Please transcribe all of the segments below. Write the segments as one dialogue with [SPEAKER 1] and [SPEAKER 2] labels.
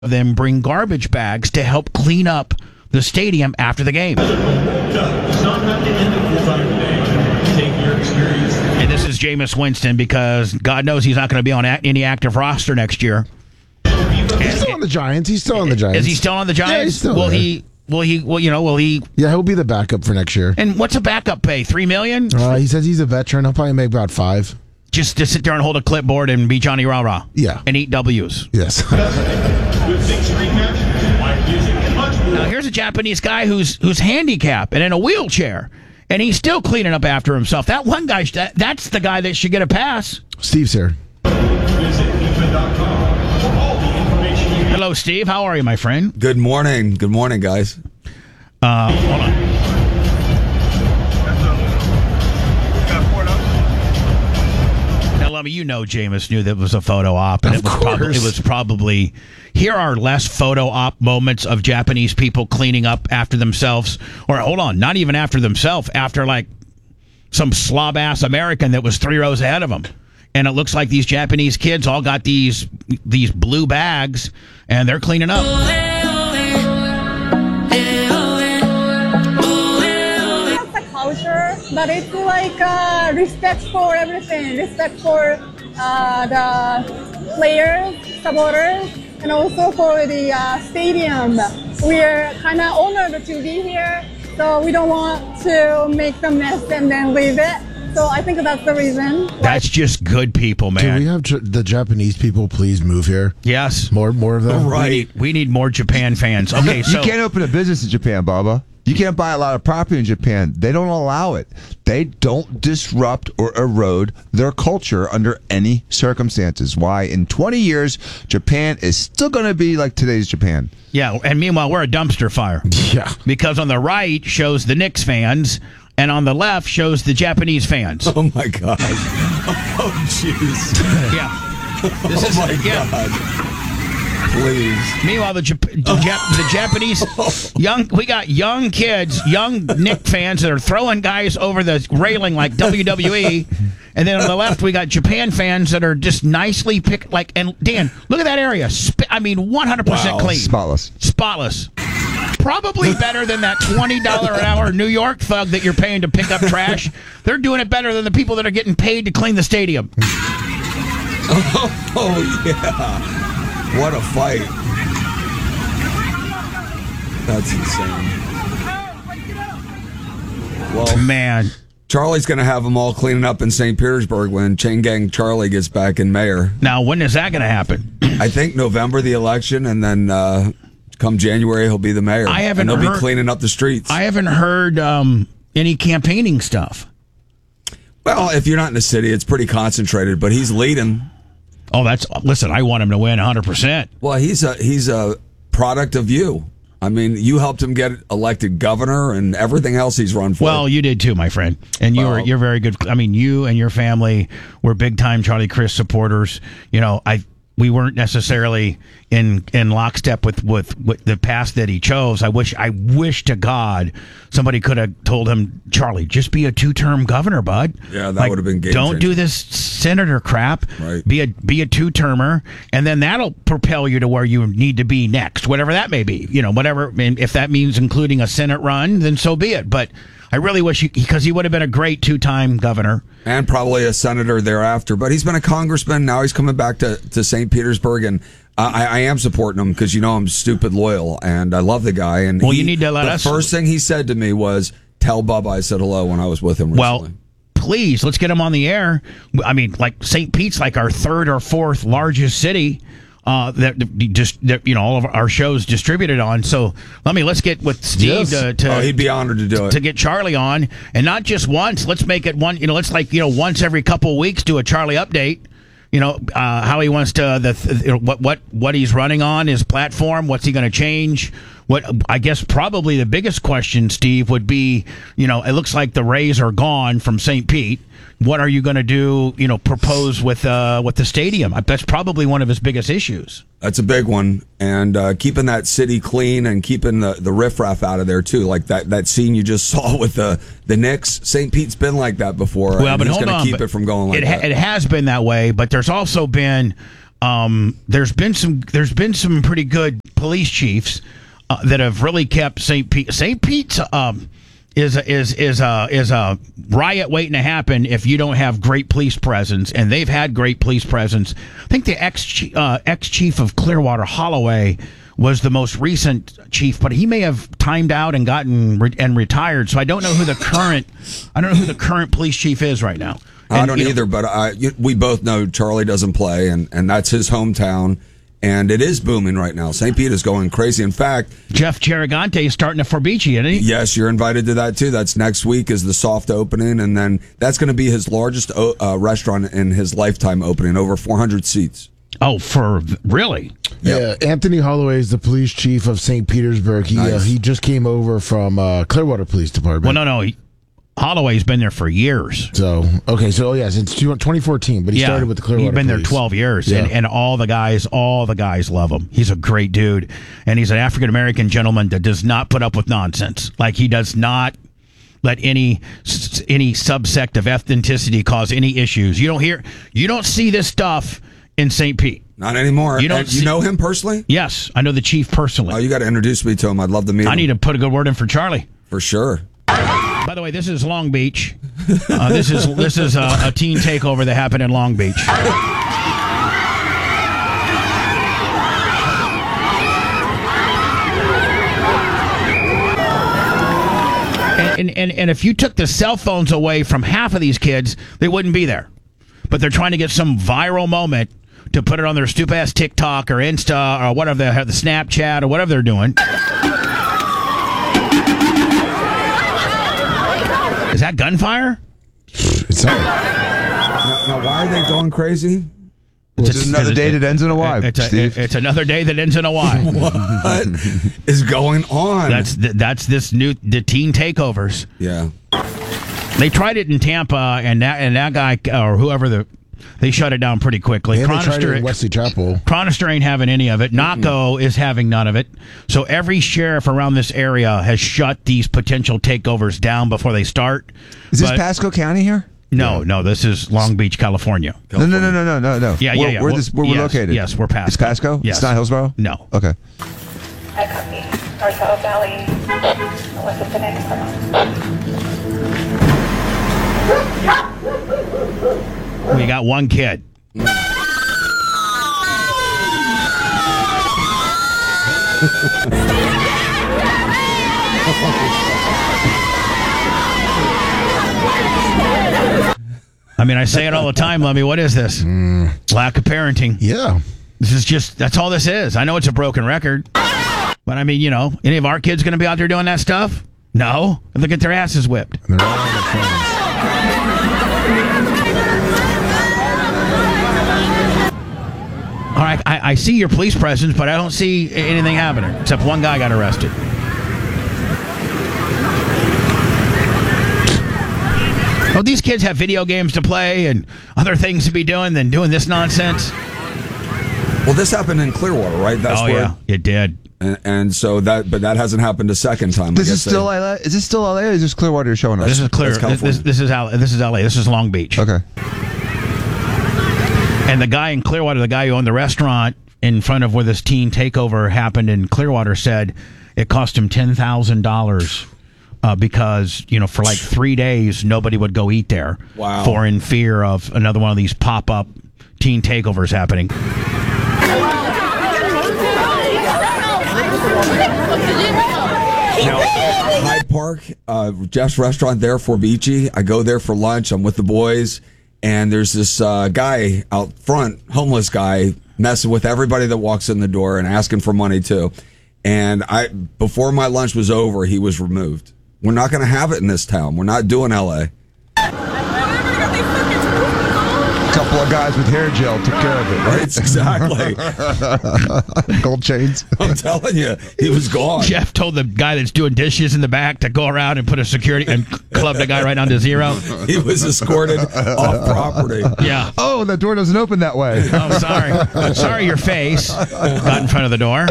[SPEAKER 1] them bring garbage bags to help clean up the stadium after the game. And this is Jameis Winston because God knows he's not going to be on any active roster next year.
[SPEAKER 2] He's still on the Giants. Is
[SPEAKER 1] he still on the Giants?
[SPEAKER 2] Yeah, he's still
[SPEAKER 1] will
[SPEAKER 2] there.
[SPEAKER 1] Will he?
[SPEAKER 2] Yeah, he'll be the backup for next year.
[SPEAKER 1] And what's a backup pay? $3 million?
[SPEAKER 2] He says he's a veteran. He'll probably make about $5 million.
[SPEAKER 1] Just to sit there and hold a clipboard and be Johnny Rah-Rah.
[SPEAKER 2] Yeah.
[SPEAKER 1] And eat W's.
[SPEAKER 2] Yes.
[SPEAKER 1] Now, here's a Japanese guy who's handicapped and in a wheelchair, and he's still cleaning up after himself. That one guy, that's the guy that should get a pass.
[SPEAKER 2] Steve's here.
[SPEAKER 1] Hello, Steve. How are you, my friend?
[SPEAKER 3] Good morning. Good morning, guys.
[SPEAKER 1] Hold on. Now, Lummy, you know Jameis knew that it was a photo op. And
[SPEAKER 2] Of course.
[SPEAKER 1] It was probably... Here are less photo op moments of Japanese people cleaning up after themselves. Or, hold on, not even after themselves. After, like, some slob-ass American that was 3 rows ahead of them. And it looks like these Japanese kids all got these blue bags, and they're cleaning up.
[SPEAKER 4] It's a culture, but it's like respect for everything, respect for the players, supporters, and also for the stadium. We're kind of honored to be here, so we don't want to make the mess and then leave it. So I think that's the reason.
[SPEAKER 1] That's just good people, man.
[SPEAKER 2] Can we have the Japanese people please move here?
[SPEAKER 1] Yes.
[SPEAKER 2] More of them?
[SPEAKER 3] Right.
[SPEAKER 1] We need more Japan fans. Okay, so...
[SPEAKER 5] You can't open a business in Japan, Baba. You can't buy a lot of property in Japan. They don't allow it. They don't disrupt or erode their culture under any circumstances. Why? In 20 years, Japan is still going to be like today's Japan.
[SPEAKER 1] Yeah, and meanwhile, we're a dumpster fire.
[SPEAKER 2] Yeah.
[SPEAKER 1] Because on the right shows the Knicks fans, and on the left shows the Japanese fans.
[SPEAKER 3] Oh, my God. Oh, jeez.
[SPEAKER 1] Yeah.
[SPEAKER 3] God. Please.
[SPEAKER 1] Meanwhile, the Japanese we got young kids, young Knick fans that are throwing guys over the railing like WWE, and then on the left we got Japan fans that are just nicely picked. Like, and Dan, look at that area. 100% clean, spotless. Probably better than that $20 an hour New York thug that you're paying to pick up trash. They're doing it better than the people that are getting paid to clean the stadium.
[SPEAKER 3] Oh yeah. What a fight. That's insane. Well,
[SPEAKER 1] man,
[SPEAKER 3] Charlie's going to have them all cleaning up in St. Petersburg when Chain Gang Charlie gets back in mayor.
[SPEAKER 1] Now, when is that going to happen?
[SPEAKER 3] I think November, the election, and then come January, he'll be the mayor. And they'll be cleaning up the streets.
[SPEAKER 1] I haven't heard any campaigning stuff.
[SPEAKER 3] Well, if you're not in the city, it's pretty concentrated, but he's leading.
[SPEAKER 1] Oh, listen, I want him to win 100%.
[SPEAKER 3] Well, he's a product of you. I mean, you helped him get elected governor and everything else he's run for.
[SPEAKER 1] Well, you did too, my friend. And you're very good. I mean, you and your family were big time Charlie Crist supporters. You know, we weren't necessarily in lockstep with the path that he chose. I wish to God somebody could have told him, Charlie, just be a 2-term governor, bud.
[SPEAKER 3] Yeah, that would have been game
[SPEAKER 1] Don't
[SPEAKER 3] changer.
[SPEAKER 1] do this senator crap.
[SPEAKER 3] Right.
[SPEAKER 1] Be a 2-termer, and then that'll propel you to where you need to be next, whatever that may be. You know, whatever. And if that means including a Senate run, then so be it. But I really wish because he would have been a great 2-time governor.
[SPEAKER 3] And probably a senator thereafter. But he's been a congressman. Now he's coming back to St. Petersburg. And I am supporting him because, you know, I'm stupid loyal. And I love the guy. And
[SPEAKER 1] you need to let us.
[SPEAKER 3] The first thing he said to me was, tell Bubba I said hello when I was with him recently.
[SPEAKER 1] Well, please, let's get him on the air. I mean, like St. Pete's like our 3rd or 4th largest city. That all of our shows distributed on. So let's get with Steve to
[SPEAKER 3] he'd be honored to do it,
[SPEAKER 1] to get Charlie on, and not just once. Let's make it one. Let's once every couple of weeks do a Charlie update. How he wants to what he's running on his platform. What's he going to change? What I guess probably the biggest question, Steve, would be, it looks like the Rays are gone from St. Pete. What are you going to do, propose with the stadium? That's probably one of his biggest issues.
[SPEAKER 3] That's a big one. And keeping that city clean and keeping the riffraff out of there, too. Like that scene you just saw with the Knicks. St. Pete's been like that before.
[SPEAKER 1] Well, but
[SPEAKER 3] he's
[SPEAKER 1] hold
[SPEAKER 3] going
[SPEAKER 1] on.
[SPEAKER 3] to keep it from going like that.
[SPEAKER 1] It has been that way, but there's also been there's been some pretty good police chiefs that have really kept St. Pete. St. Pete's is a riot waiting to happen if you don't have great police presence, and they've had great police presence. I think the ex chief of Clearwater, Holloway, was the most recent chief, but he may have timed out and gotten retired. So I don't know who the current police chief is right now.
[SPEAKER 3] I don't either, but we both know Charlie doesn't play, and that's his hometown, and it is booming right now. St. Pete is going crazy. In fact,
[SPEAKER 1] Jeff Chirigante is starting a Forbici, isn't he?
[SPEAKER 3] Yes, you're invited to that too. That's next week is the soft opening, and then that's going to be his largest restaurant in his lifetime opening, over 400 seats.
[SPEAKER 1] Oh, for really?
[SPEAKER 2] Yeah, Anthony Holloway is the police chief of St. Petersburg. He just came over from Clearwater Police Department.
[SPEAKER 1] Well, no. Holloway's been there for years.
[SPEAKER 2] So, okay, since 2014, but he started with the Clearwater
[SPEAKER 1] He's been
[SPEAKER 2] Police.
[SPEAKER 1] there 12 years,
[SPEAKER 2] Yeah.
[SPEAKER 1] and all the guys love him. He's a great dude, and he's an African-American gentleman that does not put up with nonsense. Like, he does not let any subsect of ethnicity cause any issues. You don't see this stuff in St. Pete.
[SPEAKER 3] Not anymore.
[SPEAKER 1] You
[SPEAKER 3] know him personally?
[SPEAKER 1] Yes, I know the chief personally.
[SPEAKER 3] Oh, you got to introduce me to him. I'd love to meet him.
[SPEAKER 1] I need to put a good word in for Charlie.
[SPEAKER 3] For sure.
[SPEAKER 1] By the way, this is Long Beach. This is a teen takeover that happened in Long Beach. And if you took the cell phones away from half of these kids, they wouldn't be there. But they're trying to get some viral moment to put it on their stupid ass TikTok or Insta or whatever they have, the Snapchat or whatever they're doing. Is that gunfire?
[SPEAKER 2] It's not.
[SPEAKER 3] Now, why are they going crazy?
[SPEAKER 5] It's another day that ends in a Y, Steve.
[SPEAKER 1] It's another day that ends in a Y.
[SPEAKER 3] What is going on?
[SPEAKER 1] That's the teen takeovers.
[SPEAKER 3] Yeah.
[SPEAKER 1] They tried it in Tampa, and that guy or whoever they shut it down pretty quickly.
[SPEAKER 2] And they tried it in Wesley Chapel.
[SPEAKER 1] Chronister ain't having any of it. Naco is having none of it. So every sheriff around this area has shut these potential takeovers down before they start.
[SPEAKER 5] Is this Pasco County here?
[SPEAKER 1] No, this is Long Beach, California.
[SPEAKER 5] No.
[SPEAKER 1] Yeah.
[SPEAKER 5] Where we're located?
[SPEAKER 1] Yes, we're Pasco.
[SPEAKER 5] It's Pasco?
[SPEAKER 1] Yes.
[SPEAKER 5] It's not Hillsborough?
[SPEAKER 1] No.
[SPEAKER 5] Okay.
[SPEAKER 6] I copy. Marcel Valley. What's the next one?
[SPEAKER 1] We got one kid. I mean, I say it all the time, Lemmy. What is this? Lack of parenting.
[SPEAKER 2] Yeah.
[SPEAKER 1] That's all this is. I know it's a broken record. But I mean, any of our kids going to be out there doing that stuff? No. They'll get their asses whipped.
[SPEAKER 2] And they're all on their phones.
[SPEAKER 1] All right, I see your police presence, but I don't see anything happening, except one guy got arrested. Oh, these kids have video games to play and other things to be doing than doing this nonsense.
[SPEAKER 3] Well, this happened in Clearwater, right?
[SPEAKER 1] Yeah, it did.
[SPEAKER 3] And so that hasn't happened a second time.
[SPEAKER 5] This is still LA? Is this still LA or is this Clearwater you're showing us?
[SPEAKER 1] This is Clearwater. This is LA. This is Long Beach.
[SPEAKER 5] Okay.
[SPEAKER 1] And the guy in Clearwater, the guy who owned the restaurant in front of where this teen takeover happened in Clearwater, said it cost him $10,000 because, for like 3 days, nobody would go eat there.
[SPEAKER 3] Wow.
[SPEAKER 1] For in fear of another one of these pop-up teen takeovers happening.
[SPEAKER 3] Now, Hyde Park, Jeff's restaurant there, Forbici. I go there for lunch. I'm with the boys. And there's this guy out front, homeless guy, messing with everybody that walks in the door and asking for money too. And before my lunch was over, he was removed. We're not going to have it in this town. We're not doing LA.
[SPEAKER 5] A couple of guys with hair gel took care of it, right?
[SPEAKER 3] Exactly.
[SPEAKER 5] Gold chains.
[SPEAKER 3] I'm telling you, he was gone.
[SPEAKER 1] Jeff told the guy that's doing dishes in the back to go around and put a security and club the guy right down to zero.
[SPEAKER 3] He was escorted off property.
[SPEAKER 1] Yeah.
[SPEAKER 5] Oh, that door doesn't open that way.
[SPEAKER 1] Oh, sorry. Sorry, your face got in front of the door.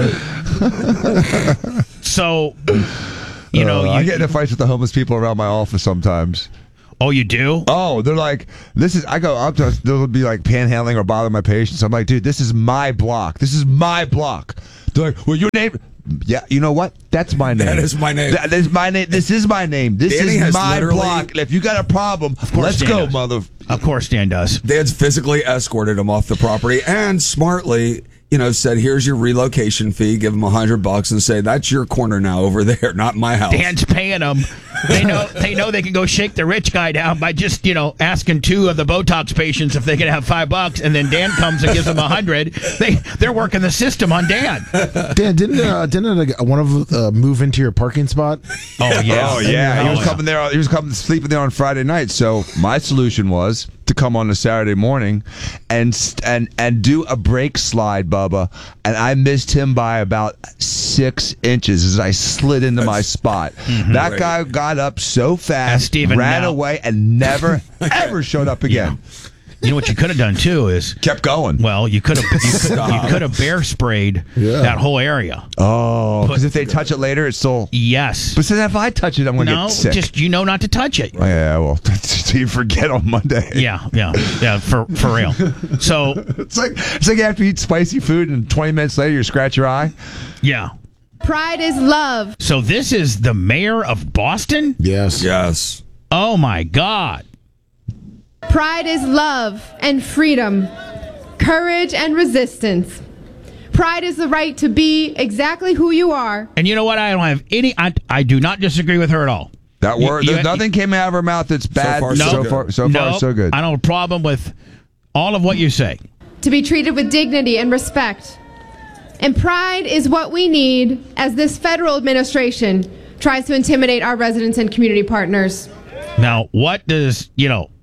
[SPEAKER 1] So,
[SPEAKER 5] I get into fights with the homeless people around my office sometimes.
[SPEAKER 1] Oh, you do?
[SPEAKER 5] Oh, they're like, this is, I go up to, they'll be like panhandling or bothering my patients. I'm like, dude, this is my block. This is my block. They're like, well, your name. Yeah, you know what? That's my name.
[SPEAKER 3] That is my name.
[SPEAKER 5] That is my name. This is my name. This
[SPEAKER 3] Danny
[SPEAKER 5] is
[SPEAKER 3] has
[SPEAKER 5] my
[SPEAKER 3] literally-
[SPEAKER 5] block. If you got a problem, let's
[SPEAKER 1] Dan
[SPEAKER 5] go,
[SPEAKER 1] does.
[SPEAKER 5] mother.
[SPEAKER 1] Of course Dan does.
[SPEAKER 3] Dan's physically escorted him off the property and smartly, said, here's your relocation fee, give him $100 and say, that's your corner now over there, not my house.
[SPEAKER 1] Dan's paying them. They know they can go shake the rich guy down by just asking 2 of the Botox patients if they can have $5, and then Dan comes and gives them $100. They're working the system on Dan.
[SPEAKER 2] Dan, didn't one of move into your parking spot?
[SPEAKER 1] Oh yeah,
[SPEAKER 5] He was coming there. He was coming sleeping there on Friday night. So my solution was to come on a Saturday morning and do a brake slide, Bubba. And I missed him by about 6 inches as I slid into my spot. That guy got up so fast,
[SPEAKER 1] Steven,
[SPEAKER 5] ran
[SPEAKER 1] now-
[SPEAKER 5] away, and never ever showed up again.
[SPEAKER 1] You know what you could have done too is
[SPEAKER 5] Kept going.
[SPEAKER 1] well you could have bear sprayed that whole area.
[SPEAKER 5] Oh, because if they touch it later, it's still.
[SPEAKER 1] Yes.
[SPEAKER 5] But then if I touch it, I'm going to
[SPEAKER 1] No,
[SPEAKER 5] get sick.
[SPEAKER 1] just not to touch it.
[SPEAKER 5] Oh, yeah, well, you forget on Monday.
[SPEAKER 1] Yeah, for real. So
[SPEAKER 5] It's like after you eat spicy food and 20 minutes later you scratch your eye.
[SPEAKER 1] yeah.
[SPEAKER 7] Pride is love.
[SPEAKER 1] So this is the mayor of Boston?
[SPEAKER 2] Yes.
[SPEAKER 3] Yes.
[SPEAKER 1] Oh my God.
[SPEAKER 7] Pride is love and freedom, courage and resistance. Pride is the right to be exactly who you are.
[SPEAKER 1] And you know what? I don't have any. I do not disagree with her at all.
[SPEAKER 5] That word,
[SPEAKER 1] You-
[SPEAKER 5] nothing came out of her mouth that's bad.
[SPEAKER 3] far, so good.
[SPEAKER 5] So far, so good.
[SPEAKER 1] I don't have a problem with all of what you say.
[SPEAKER 7] To be treated with dignity and respect. And pride is what we need as this federal administration tries to intimidate our residents and community partners.
[SPEAKER 1] Now, what does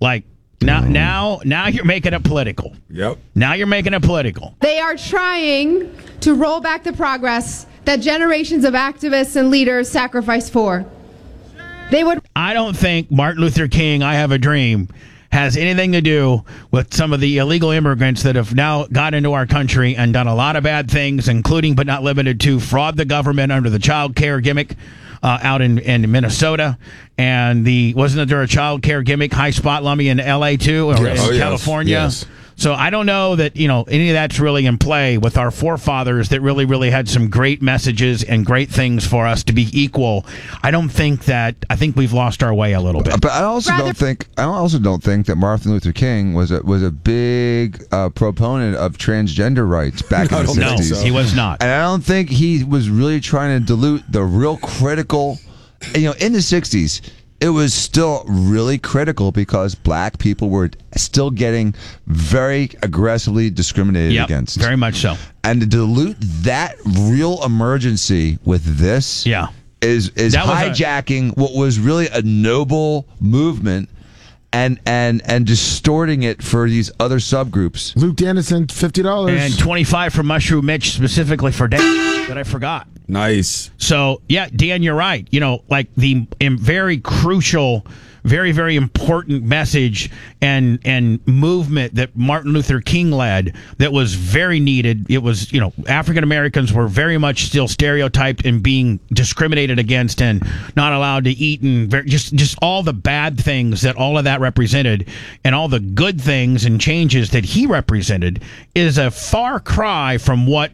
[SPEAKER 1] now you're making it political.
[SPEAKER 3] Yep.
[SPEAKER 1] Now you're making it political.
[SPEAKER 7] They are trying to roll back the progress that generations of activists and leaders sacrificed for. They would
[SPEAKER 1] I don't think Martin Luther King, I Have a Dream, has anything to do with some of the illegal immigrants that have now got into our country and done a lot of bad things, including but not limited to fraud the government under the child care gimmick out in Minnesota. And wasn't there a child care gimmick, high spot lummy in LA too, or
[SPEAKER 2] Yes.
[SPEAKER 1] in
[SPEAKER 3] Oh, yes.
[SPEAKER 1] California?
[SPEAKER 2] Yes.
[SPEAKER 1] So I don't know that, any of that's really in play with our forefathers that really, really had some great messages and great things for us to be equal. I think we've lost our way a little bit.
[SPEAKER 5] But I also don't think that Martin Luther King was a big proponent of transgender rights back in the
[SPEAKER 3] don't think
[SPEAKER 5] 60s.
[SPEAKER 3] so.
[SPEAKER 1] He was not.
[SPEAKER 5] And I don't think he was really trying to dilute the real critical. In the 60s, it was still really critical because black people were still getting very aggressively discriminated
[SPEAKER 1] Yep,
[SPEAKER 5] against.
[SPEAKER 1] very much so.
[SPEAKER 5] And to dilute that real emergency with this
[SPEAKER 1] Yeah.
[SPEAKER 5] is
[SPEAKER 1] That was
[SPEAKER 5] hijacking what was really a noble movement and distorting it for these other subgroups.
[SPEAKER 2] Luke Dennison, $50.
[SPEAKER 1] And 25 from Mushroom Mitch specifically for Dan that I forgot.
[SPEAKER 3] Nice.
[SPEAKER 1] So, yeah, Dan, you're right. The very crucial, very, very important message and movement that Martin Luther King led that was very needed. It was, African Americans were very much still stereotyped and being discriminated against and not allowed to eat and just all the bad things that all of that represented and all the good things and changes that he represented is a far cry from what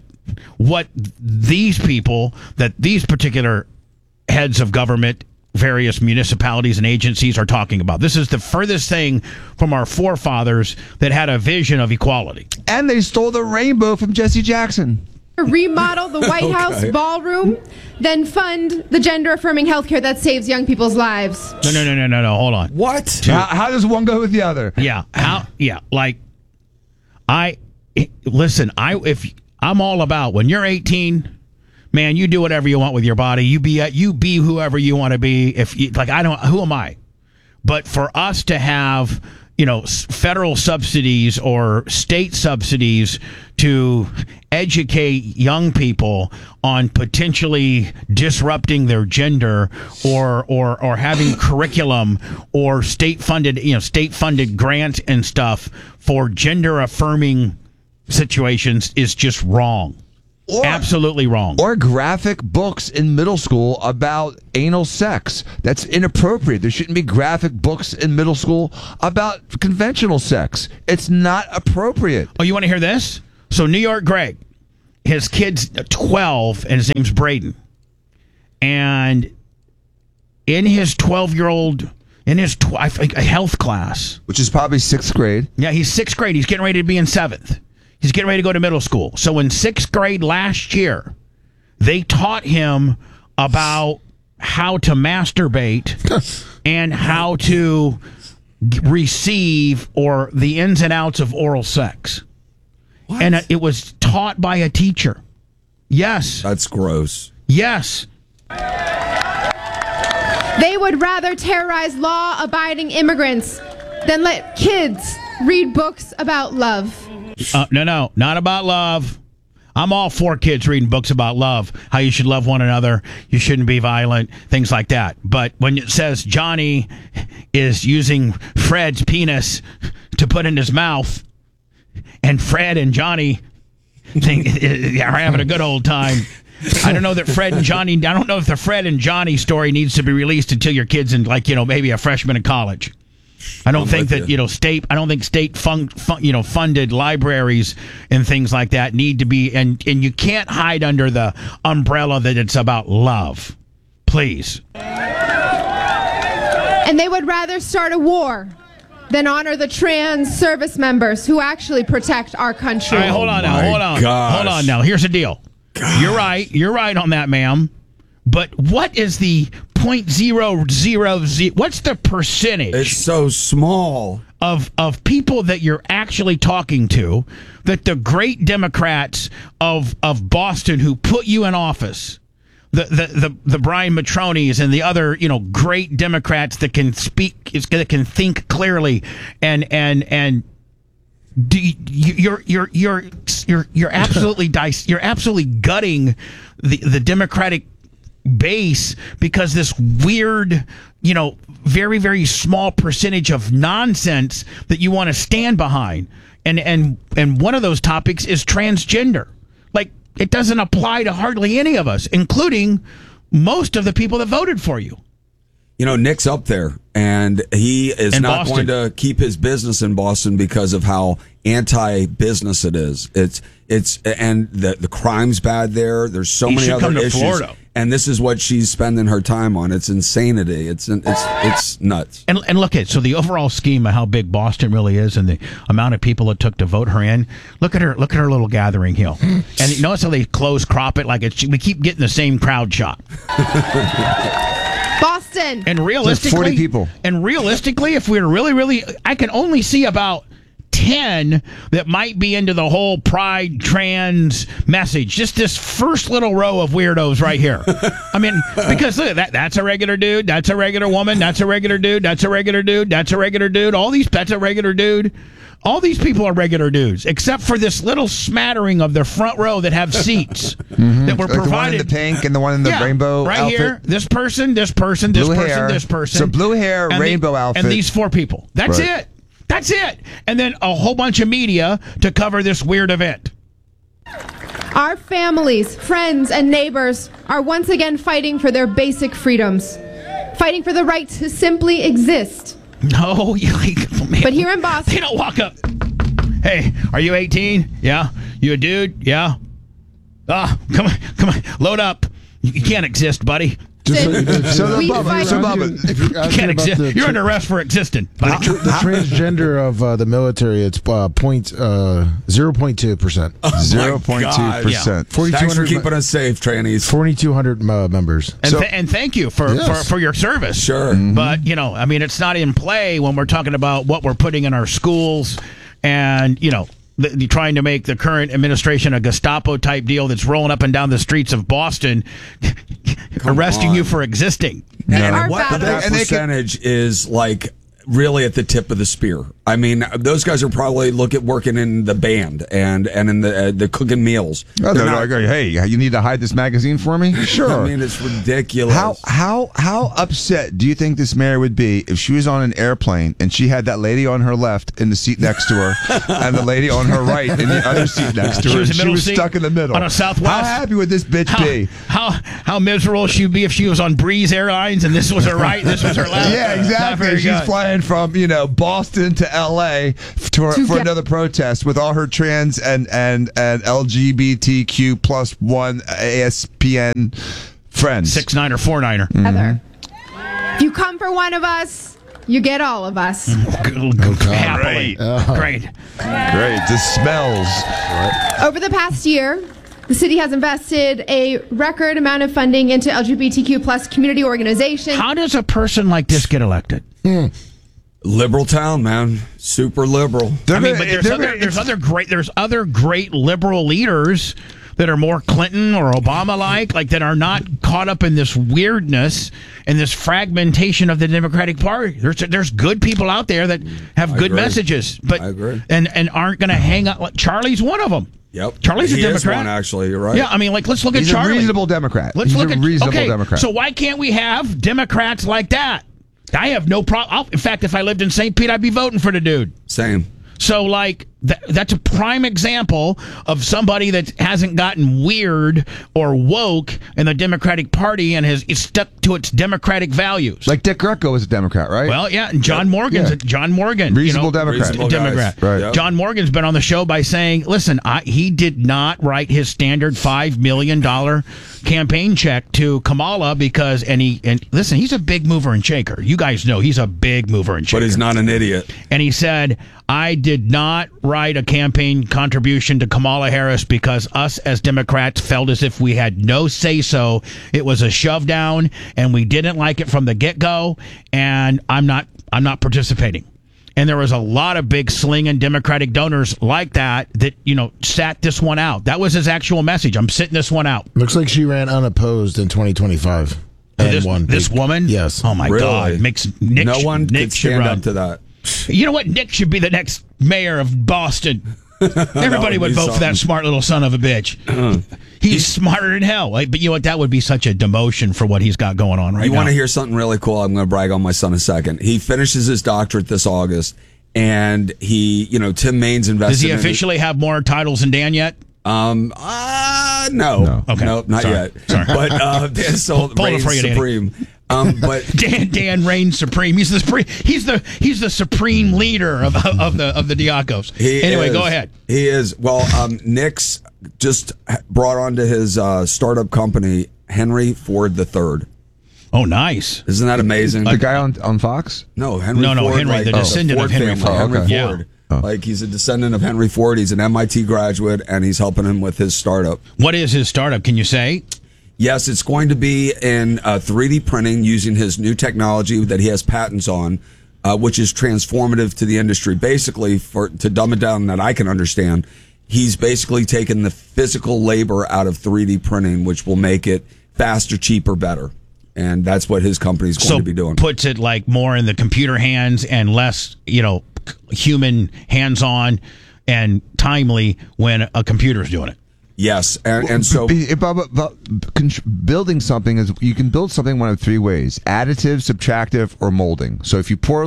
[SPEAKER 1] these people, that these particular heads of government, various municipalities and agencies are talking about. This is the furthest thing from our forefathers that had a vision of equality.
[SPEAKER 5] And they stole the rainbow from Jesse Jackson.
[SPEAKER 7] remodel the White House ballroom, then fund the gender-affirming healthcare that saves young people's lives.
[SPEAKER 1] No. Hold on.
[SPEAKER 3] What?
[SPEAKER 5] How does one go with the other?
[SPEAKER 1] Yeah. Listen, I'm all about when you're 18, man, you do whatever you want with your body. You be whoever you want to be. Who am I? But for us to have, federal subsidies or state subsidies to educate young people on potentially disrupting their gender or having curriculum or state funded grants and stuff for gender affirming situations is just wrong. Absolutely wrong.
[SPEAKER 5] Or graphic books in middle school about anal sex. That's inappropriate. There shouldn't be graphic books in middle school about conventional sex. It's not appropriate.
[SPEAKER 1] Oh, you want to hear this? So New York Greg, his kid's 12 and his name's Braden. And in his 12-year-old, I think, a health class.
[SPEAKER 5] Which is probably 6th grade.
[SPEAKER 1] Yeah, he's 6th grade. He's getting ready to be in 7th. He's getting ready to go to middle school. So in 6th grade last year, they taught him about how to masturbate and how to receive or the ins and outs of oral sex.
[SPEAKER 3] What?
[SPEAKER 1] And it was taught by a teacher. Yes.
[SPEAKER 3] That's gross.
[SPEAKER 1] Yes.
[SPEAKER 7] They would rather terrorize law-abiding immigrants than let kids read books about love.
[SPEAKER 1] No, not about love. I'm all for kids reading books about love, how you should love one another, you shouldn't be violent, things like that. But when it says Johnny is using Fred's penis to put in his mouth, and Fred and Johnny are having a good old time, I don't know that Fred and Johnny. I don't know if the Fred and Johnny story needs to be released until your kid's in, like, maybe a freshman in college. I don't think that state. I don't think state funded libraries and things like that need to be. And you can't hide under the umbrella that it's about love. Please.
[SPEAKER 7] And they would rather start a war than honor the trans service members who actually protect our country.
[SPEAKER 1] All right, hold on now. Here's the deal. Gosh. You're right on that, ma'am. But what is the 0.000? What's the percentage?
[SPEAKER 3] It's so small
[SPEAKER 1] of people that you're actually talking to, that the great Democrats of Boston who put you in office, the Brian Matronis and the other great Democrats that can speak, that can think clearly, and you're absolutely you're absolutely gutting the Democratic base because this weird, very, very small percentage of nonsense that you want to stand behind. And one of those topics is transgender. Like, it doesn't apply to hardly any of us, including most of the people that voted for you.
[SPEAKER 3] Nick's up there, and he is not
[SPEAKER 1] Boston.
[SPEAKER 3] going to keep his business in Boston because of how anti-business it is. It's and the crime's bad there. There's so many other
[SPEAKER 1] come to
[SPEAKER 3] issues,
[SPEAKER 1] Florida.
[SPEAKER 3] And this is what she's spending her time on. It's insanity. It's nuts.
[SPEAKER 1] And look at, so the overall scheme of how big Boston really is and the amount of people it took to vote her in. Look at her little gathering hill. And you notice how they crop it like we keep getting the same crowd shot.
[SPEAKER 7] Boston.
[SPEAKER 1] And realistically,
[SPEAKER 5] 40 people.
[SPEAKER 1] And realistically, if we're really, I can only see about 10 that might be into the whole pride trans message. Just this first little row of weirdos right here. I mean, because look, that's a regular dude, that's a regular woman, that's a regular dude, that's a regular dude, that's a regular dude. That's a regular dude. All these people are regular dudes, except for this little smattering of the front row that have seats that were
[SPEAKER 5] Like
[SPEAKER 1] provided.
[SPEAKER 5] the one in the pink and the one in the rainbow
[SPEAKER 1] right
[SPEAKER 5] outfit.
[SPEAKER 1] here. This person, this person, this
[SPEAKER 5] Blue
[SPEAKER 1] person,
[SPEAKER 5] hair.
[SPEAKER 1] this person.
[SPEAKER 5] So blue hair,
[SPEAKER 1] and
[SPEAKER 5] rainbow outfit.
[SPEAKER 1] and these 4 people. That's
[SPEAKER 5] Right.
[SPEAKER 1] it. That's it. And then a whole bunch of media to cover this weird event.
[SPEAKER 7] Our families, friends, and neighbors are once again fighting for their basic freedoms, fighting for the right to simply exist.
[SPEAKER 1] No, man,
[SPEAKER 7] But here in Boston,
[SPEAKER 1] they don't walk up. Hey, are you 18? Yeah. You a dude? Yeah. Come on, load up. You can't exist, buddy.
[SPEAKER 7] we
[SPEAKER 5] Bubba,
[SPEAKER 7] fight-
[SPEAKER 2] If you're
[SPEAKER 1] You
[SPEAKER 2] asking
[SPEAKER 1] can't
[SPEAKER 2] about
[SPEAKER 1] exist. You're under arrest for existing. buddy.
[SPEAKER 2] the transgender of the military, it's 0.2%.
[SPEAKER 5] 0.2%.
[SPEAKER 3] Thanks for keeping us safe, trannies.
[SPEAKER 2] 4,200 members.
[SPEAKER 1] And thank you for your service.
[SPEAKER 3] Sure.
[SPEAKER 1] But, it's not in play when we're talking about what we're putting in our schools and, trying to make the current administration a Gestapo-type deal that's rolling up and down the streets of Boston, arresting you for existing.
[SPEAKER 3] And
[SPEAKER 7] Our
[SPEAKER 3] what
[SPEAKER 7] battle.
[SPEAKER 3] that
[SPEAKER 5] And they can-
[SPEAKER 3] percentage is like really at the tip of the spear. I mean, those guys are probably working in the band and in the cooking meals.
[SPEAKER 5] Oh, they're like, hey, you need to hide this magazine for me? Sure.
[SPEAKER 3] I mean, it's ridiculous.
[SPEAKER 5] How upset do you think this mayor would be if she was on an airplane and she had that lady on her left in the seat next to her and the lady on her right in the other seat next to her?
[SPEAKER 1] She was
[SPEAKER 5] Stuck in the middle
[SPEAKER 1] on a Southwest.
[SPEAKER 5] How happy would this bitch be?
[SPEAKER 1] How miserable she'd be if she was on Breeze Airlines and this was her right, this was her left.
[SPEAKER 5] Yeah, exactly. She's flying from Boston to L.A. for another protest with all her trans and LGBTQ plus one ASPN friends.
[SPEAKER 1] 6'9" or 4'9".
[SPEAKER 7] Heather, if you come for one of us, you get all of us.
[SPEAKER 1] Happily. Great.
[SPEAKER 5] Great. This smells.
[SPEAKER 7] Over the past year, the city has invested a record amount of funding into LGBTQ plus community organizations.
[SPEAKER 1] How does a person like this get elected?
[SPEAKER 3] Liberal town, man. Super liberal.
[SPEAKER 1] I mean, but there's other great liberal leaders that are more Clinton or Obama like that are not caught up in this weirdness and this fragmentation of the Democratic Party. There's good people out there that have good messages, but
[SPEAKER 3] I agree.
[SPEAKER 1] and aren't going to hang up. Charlie's one of them.
[SPEAKER 3] Yep.
[SPEAKER 1] Charlie's a Democrat.
[SPEAKER 3] Is one, actually. You're right.
[SPEAKER 1] Yeah, I mean, let's look at
[SPEAKER 5] He's
[SPEAKER 1] Charlie.
[SPEAKER 5] a reasonable Democrat.
[SPEAKER 1] He's
[SPEAKER 5] a reasonable Democrat.
[SPEAKER 1] So why can't we have Democrats like that? I have no problem. In fact, if I lived in St. Pete, I'd be voting for the dude.
[SPEAKER 3] Same.
[SPEAKER 1] So, like, that's a prime example of somebody that hasn't gotten weird or woke in the Democratic Party and is stuck to its democratic values.
[SPEAKER 5] Like Dick Greco is a Democrat, right?
[SPEAKER 1] Well, yeah, and John Morgan.
[SPEAKER 5] Reasonable Democrat.
[SPEAKER 3] Reasonable
[SPEAKER 1] Democrat.
[SPEAKER 3] Right. Yep.
[SPEAKER 1] John Morgan's been on the show by saying, listen, he did not write his standard $5 million campaign check to Kamala because, and listen, he's a big mover and shaker. You guys know he's a big mover and shaker.
[SPEAKER 3] But he's not an idiot.
[SPEAKER 1] And he said, I did not write a campaign contribution to Kamala Harris because us as Democrats felt as if we had no say-so. It was a shove down, and we didn't like it from the get-go, and I'm not participating. And there was a lot of big slinging Democratic donors like that, sat this one out. That was his actual message. I'm sitting this one out.
[SPEAKER 2] Looks like she ran unopposed in 2025. And
[SPEAKER 1] This woman?
[SPEAKER 2] Yes.
[SPEAKER 1] Oh, my
[SPEAKER 3] Really?
[SPEAKER 1] God.
[SPEAKER 3] No one
[SPEAKER 1] Nick
[SPEAKER 3] could
[SPEAKER 1] should
[SPEAKER 3] stand
[SPEAKER 1] run.
[SPEAKER 3] up to that.
[SPEAKER 1] You know what? Nick should be the next mayor of Boston. Everybody would
[SPEAKER 3] be
[SPEAKER 1] vote for that
[SPEAKER 3] something.
[SPEAKER 1] smart little son of a bitch. He's smarter than hell. But you know what? That would be such a demotion for what he's got going on right now.
[SPEAKER 3] You want to hear something really cool? I'm going to brag on my son a second. He finishes his doctorate this August, and Tim Main's invested.
[SPEAKER 1] Does he officially have more titles than Dan yet?
[SPEAKER 3] No.
[SPEAKER 1] Okay.
[SPEAKER 3] Nope, not
[SPEAKER 1] Sorry.
[SPEAKER 3] yet.
[SPEAKER 1] Sorry.
[SPEAKER 3] But Dan still
[SPEAKER 1] Pull it
[SPEAKER 3] reigns
[SPEAKER 1] for you, Danny.
[SPEAKER 3] supreme. But
[SPEAKER 1] Dan reigns supreme. He's the supreme leader of the Diakos. Anyway, go ahead.
[SPEAKER 3] He is. Well, Nick's just brought onto his startup company Henry Ford III.
[SPEAKER 1] Oh, nice.
[SPEAKER 3] Isn't that amazing?
[SPEAKER 5] The guy on Fox?
[SPEAKER 3] No, Henry Ford.
[SPEAKER 1] Henry, the descendant
[SPEAKER 3] Ford
[SPEAKER 1] of Henry
[SPEAKER 3] family,
[SPEAKER 1] Ford.
[SPEAKER 3] Henry
[SPEAKER 1] Okay.
[SPEAKER 3] Ford.
[SPEAKER 5] Yeah.
[SPEAKER 3] Like he's a descendant of Henry Ford. He's an MIT graduate, and he's helping him with his startup.
[SPEAKER 1] What is his startup? Can you say?
[SPEAKER 3] Yes, it's going to be in 3D printing using his new technology that he has patents on, which is transformative to the industry. Basically, to dumb it down that I can understand, he's basically taken the physical labor out of 3D printing, which will make it faster, cheaper, better. And that's what his company is going to be doing.
[SPEAKER 1] Puts it like more in the computer hands and less, human hands-on and timely when a computer's doing it.
[SPEAKER 3] Yes, and so
[SPEAKER 5] building something is you can build something one of three ways: additive, subtractive, or molding. So if you pour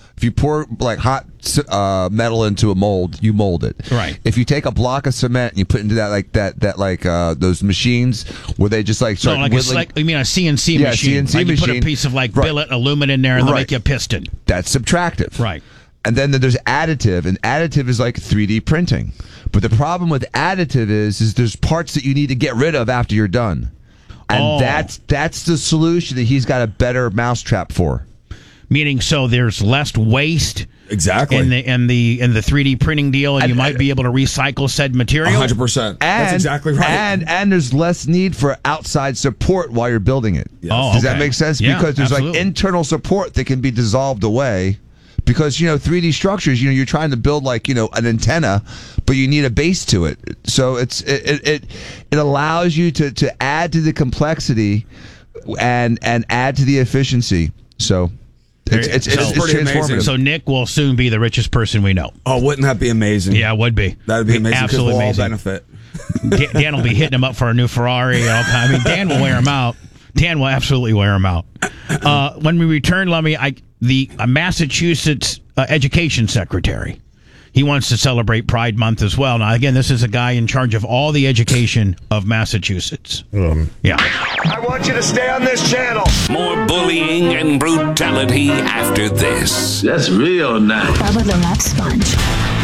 [SPEAKER 5] hot metal into a mold, you mold it.
[SPEAKER 1] Right.
[SPEAKER 5] If you take a block of cement and you put into that those machines where they just start whittling.
[SPEAKER 1] You mean a CNC
[SPEAKER 5] Yeah,
[SPEAKER 1] machine?
[SPEAKER 5] CNC
[SPEAKER 1] You put a
[SPEAKER 5] machine.
[SPEAKER 1] piece of
[SPEAKER 5] Right.
[SPEAKER 1] billet aluminum in there and they'll
[SPEAKER 5] Right.
[SPEAKER 1] make you a piston.
[SPEAKER 5] That's subtractive.
[SPEAKER 1] Right.
[SPEAKER 5] And then there's additive, and additive is like 3D printing. But the problem with additive is there's parts that you need to get rid of after you're done. And that's the solution that he's got a better mousetrap for.
[SPEAKER 1] Meaning, so there's less waste.
[SPEAKER 3] exactly
[SPEAKER 1] In the 3D printing deal, and you might be able to recycle said material.
[SPEAKER 3] 100%. That's exactly right.
[SPEAKER 5] And there's less need for outside support while you're building it.
[SPEAKER 3] Yes.
[SPEAKER 1] Oh,
[SPEAKER 5] Does that
[SPEAKER 1] okay.
[SPEAKER 5] make sense?
[SPEAKER 1] Yeah,
[SPEAKER 5] Because there's
[SPEAKER 1] absolutely.
[SPEAKER 5] like internal support that can be dissolved away. Because 3D structures, you're trying to build an antenna, but you need a base to it. So it allows you to add to the complexity and add to the efficiency. So It's
[SPEAKER 3] pretty amazing.
[SPEAKER 5] transformative.
[SPEAKER 1] So Nick will soon be the richest person we know.
[SPEAKER 3] Oh, wouldn't that be amazing?
[SPEAKER 1] Yeah, it would be.
[SPEAKER 3] That'd be amazing because
[SPEAKER 1] Absolutely
[SPEAKER 3] we'll all
[SPEAKER 1] amazing.
[SPEAKER 3] benefit.
[SPEAKER 1] Dan will be hitting him up for a new Ferrari. And all kind. I mean, Dan will wear him out. Dan will absolutely wear him out. When we return, Lummy, the Massachusetts education secretary, he wants to celebrate Pride Month as well. Now, again, this is a guy in charge of all the education of Massachusetts. Yeah.
[SPEAKER 8] I want you to stay on this channel.
[SPEAKER 9] More bullying and brutality after this.
[SPEAKER 8] That's real nice.
[SPEAKER 10] Bubba the Love Sponge.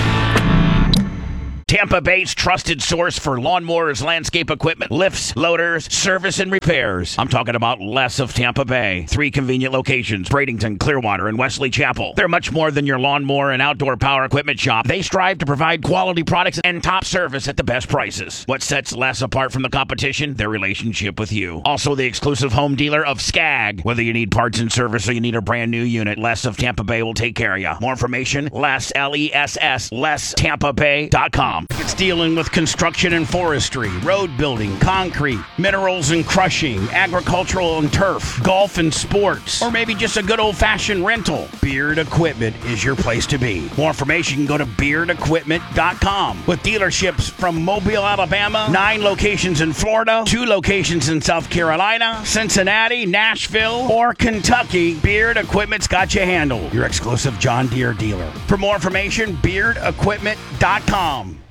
[SPEAKER 1] Tampa Bay's trusted source for lawnmowers, landscape equipment, lifts, loaders, service, and repairs. I'm talking about Les of Tampa Bay. 3 convenient locations, Bradenton, Clearwater, and Wesley Chapel. They're much more than your lawnmower and outdoor power equipment shop. They strive to provide quality products and top service at the best prices. What sets Les apart from the competition? Their relationship with you. Also the exclusive home dealer of Skag. Whether you need parts and service or you need a brand new unit, Les of Tampa Bay will take care of you. More information, Les, L-E-S-S, LesTampaBay.com. It's dealing with construction and forestry, road building, concrete, minerals and crushing, agricultural and turf, golf and sports, or maybe just a good old-fashioned rental. Beard Equipment is your place to be. More information, go to BeardEquipment.com. With dealerships from Mobile, Alabama, 9 locations in Florida, 2 locations in South Carolina, Cincinnati, Nashville, or Kentucky, Beard Equipment's got you handled. Your exclusive John Deere dealer. For more information, BeardEquipment.com.